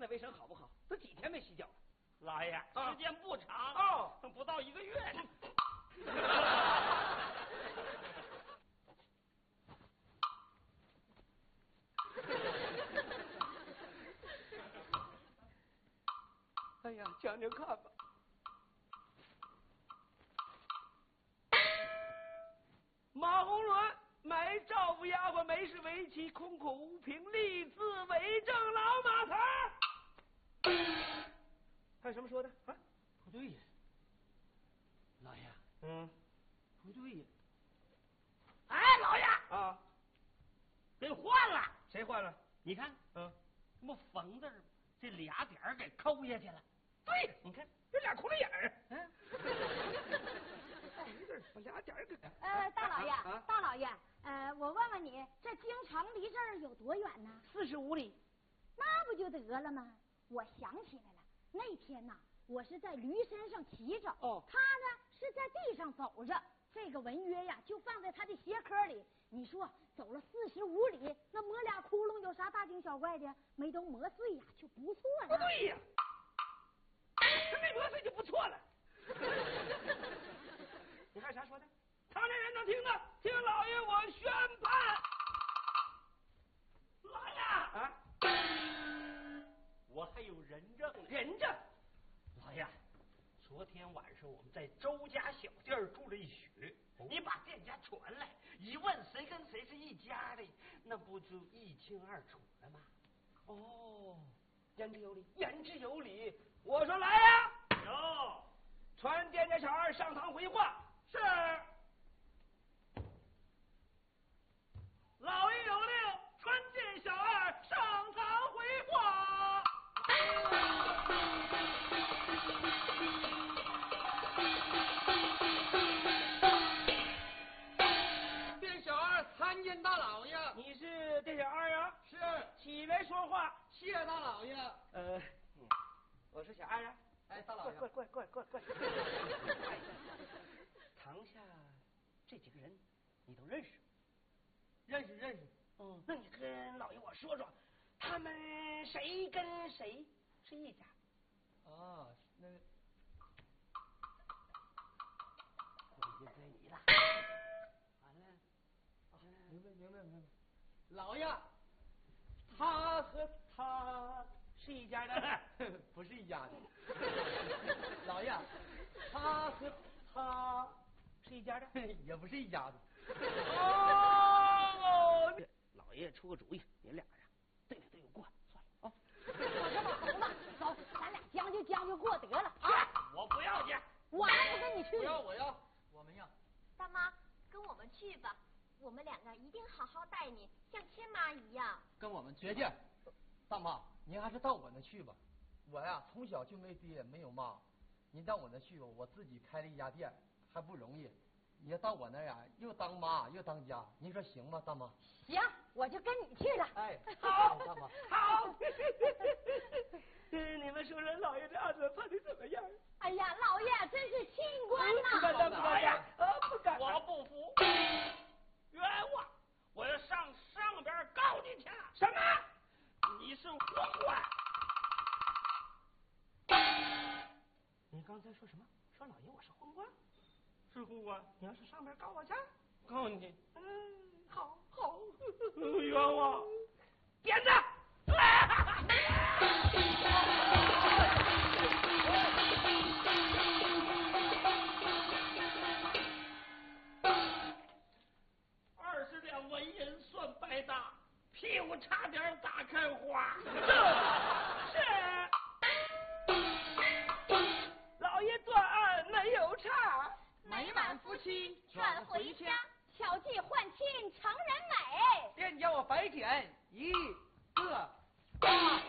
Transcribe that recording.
卫生好不好？都几天没洗脚了。 老爷，时间不长哦， 不到1个月呢。 哎呀，讲讲看吧。马红鸾买赵府丫鬟，没事为妻，空口无凭，立字为证，老马头儿。还有什么说的啊？ 不对呀，老爷。不对呀。哎，老爷啊， 给换了。 谁换了？ 你看，这不缝字这俩点儿给抠下去了。 对，你看这俩窟窿眼儿。把俩点儿给。 大老爷，大老爷，我问问你，这京城离这儿有多远呢 ？45里。 那不就得了吗？我想起来了，那天呐，我是在驴身上骑着，他呢是在地上走着。这个文约呀，就放在他的鞋壳里。你说走了45里，那磨俩窟窿有啥大惊小怪的？没都磨碎呀，就不错了。 不对呀，这没磨碎就不错了。你还有啥说的？他那人能听呢？听老爷我宣判。 老爷啊， 我还有人证呢。 人证？ 老爷，昨天晚上我们在周家小店住了一宿，你把店家传来，一问谁跟谁是一家的，那不就一清二楚了吗？ 哦，言之有理，言之有理。我说来呀， 有， 传店家小二上堂回话。 是。老爷有令，传店小二上堂回话。 店小二参见大老爷。 你是店小二啊？ 是。 起来说话。 谢大老爷。 我是小二啊。 哎，大老爷， 过来。堂下这几个人，你都认识？ 认识。 那你跟老爷我说说，他们谁跟谁是一家？ 啊，那个。 我就对你了。完了。 明白。老爷，他和他是一家的？ 不是一家的。老爷，他和他是一家的？ 也不是一家的。 哦，老爷出个主意，你俩呀，对了对过，算了啊。 我这么猴子，走，咱俩将就过得了。 啊，我不要去。 我还不跟你去。 我要，我们要。 大妈，跟我们去吧，我们两个一定好好待你，像亲妈一样。 跟我们绝见。大妈，您还是到我那去吧。我呀，从小就没爹没有妈，您到我那去吧，我自己开了一家店，还不容易。你要到我那呀，又当妈又当家，您说行吗，大妈？ 行，我就跟你去了。 哎， 好， 大妈， 好。你们说说老爷这案子判的怎么样？ 哎呀，老爷真是清官呐！ 不敢当，不敢。 我不服，冤枉！我要上边告你去。 什么？ 你是昏官！ 你刚才说什么？说老爷我是昏官？ 是昏官。 你要是上边告我去？ 告你。 好， 冤枉！ 鞭子！ 20两纹银算白搭，屁股差点打开花。 是。老爷断案没有差， 美满夫妻转回家， 巧计换亲成人美。 便叫我白捡一个大。